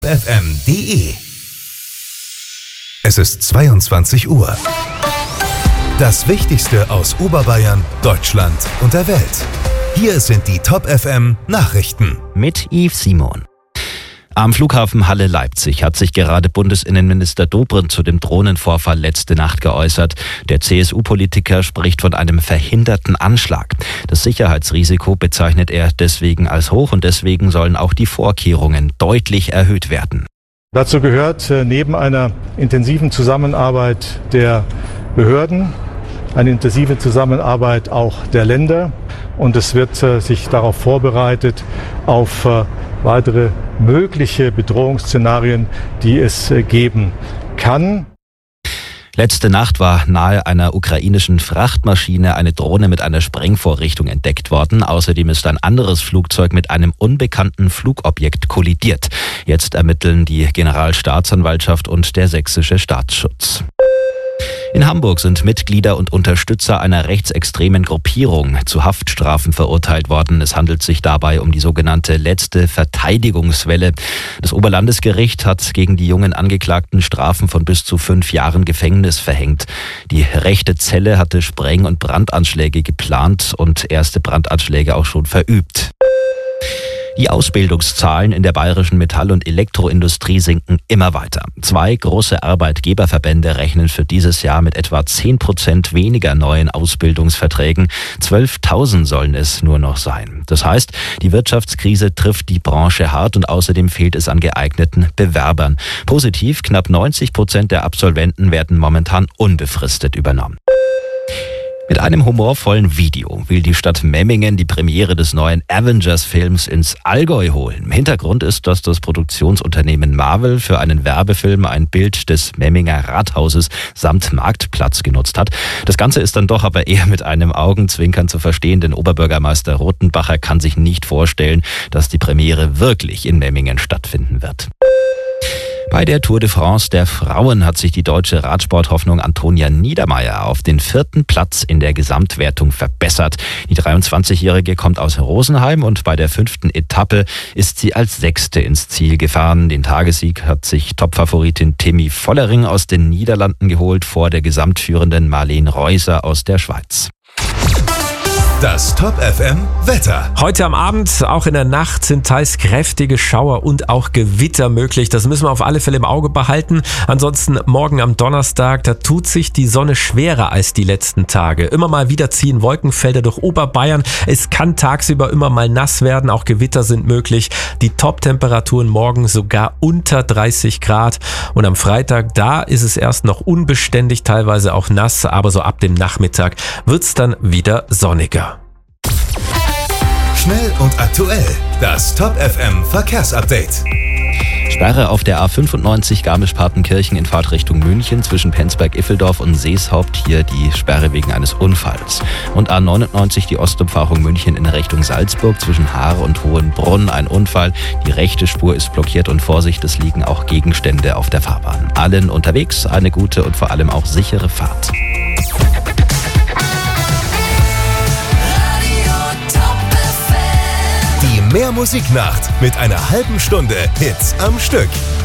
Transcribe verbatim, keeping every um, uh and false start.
F M punkt de. Es ist zweiundzwanzig Uhr. Das Wichtigste aus Oberbayern, Deutschland und der Welt. Hier sind die Top F M Nachrichten. Mit Yves Simon. Am Flughafen Halle-Leipzig hat sich gerade Bundesinnenminister Dobrindt zu dem Drohnenvorfall letzte Nacht geäußert. Der C S U-Politiker spricht von einem verhinderten Anschlag. Das Sicherheitsrisiko bezeichnet er deswegen als hoch und deswegen sollen auch die Vorkehrungen deutlich erhöht werden. Dazu gehört neben einer intensiven Zusammenarbeit der Behörden eine intensive Zusammenarbeit auch der Länder, und es wird sich darauf vorbereitet, auf weitere mögliche Bedrohungsszenarien, die es geben kann. Letzte Nacht war nahe einer ukrainischen Frachtmaschine eine Drohne mit einer Sprengvorrichtung entdeckt worden. Außerdem ist ein anderes Flugzeug mit einem unbekannten Flugobjekt kollidiert. Jetzt ermitteln die Generalstaatsanwaltschaft und der sächsische Staatsschutz. In Hamburg sind Mitglieder und Unterstützer einer rechtsextremen Gruppierung zu Haftstrafen verurteilt worden. Es handelt sich dabei um die sogenannte letzte Verteidigungswelle. Das Oberlandesgericht hat gegen die jungen Angeklagten Strafen von bis zu fünf Jahren Gefängnis verhängt. Die rechte Zelle hatte Spreng- und Brandanschläge geplant und erste Brandanschläge auch schon verübt. Die Ausbildungszahlen in der bayerischen Metall- und Elektroindustrie sinken immer weiter. Zwei große Arbeitgeberverbände rechnen für dieses Jahr mit etwa zehn Prozent weniger neuen Ausbildungsverträgen. zwölftausend sollen es nur noch sein. Das heißt, die Wirtschaftskrise trifft die Branche hart und außerdem fehlt es an geeigneten Bewerbern. Positiv, knapp neunzig Prozent der Absolventen werden momentan unbefristet übernommen. Mit einem humorvollen Video will die Stadt Memmingen die Premiere des neuen Avengers-Films ins Allgäu holen. Im Hintergrund ist, dass das Produktionsunternehmen Marvel für einen Werbefilm ein Bild des Memminger Rathauses samt Marktplatz genutzt hat. Das Ganze ist dann doch aber eher mit einem Augenzwinkern zu verstehen, denn Oberbürgermeister Rothenbacher kann sich nicht vorstellen, dass die Premiere wirklich in Memmingen stattfinden wird. Bei der Tour de France der Frauen hat sich die deutsche Radsporthoffnung Antonia Niedermaier auf den vierten Platz in der Gesamtwertung verbessert. Die dreiundzwanzigjährige kommt aus Rosenheim und bei der fünften Etappe ist sie als Sechste ins Ziel gefahren. Den Tagessieg hat sich Topfavoritin Timmy Vollering aus den Niederlanden geholt vor der gesamtführenden Marlene Reuser aus der Schweiz. Das Top F M Wetter. Heute am Abend, auch in der Nacht, sind teils kräftige Schauer und auch Gewitter möglich. Das müssen wir auf alle Fälle im Auge behalten. Ansonsten morgen am Donnerstag, da tut sich die Sonne schwerer als die letzten Tage. Immer mal wieder ziehen Wolkenfelder durch Oberbayern. Es kann tagsüber immer mal nass werden, auch Gewitter sind möglich. Die Top-Temperaturen morgen sogar unter dreißig Grad. Und am Freitag, da ist es erst noch unbeständig, teilweise auch nass, aber so ab dem Nachmittag wird's dann wieder sonniger. Schnell und aktuell. Das Top F M Verkehrsupdate. Sperre auf der A fünfundneunzig Garmisch-Partenkirchen in Fahrtrichtung München zwischen Penzberg-Iffeldorf und Seeshaupt. Hier die Sperre wegen eines Unfalls. Und A neunundneunzig die Ostumfahrung München in Richtung Salzburg zwischen Haar und Hohenbrunn. Ein Unfall. Die rechte Spur ist blockiert und Vorsicht, es liegen auch Gegenstände auf der Fahrbahn. Allen unterwegs eine gute und vor allem auch sichere Fahrt. Die Mehr Musiknacht mit einer halben Stunde Hits am Stück.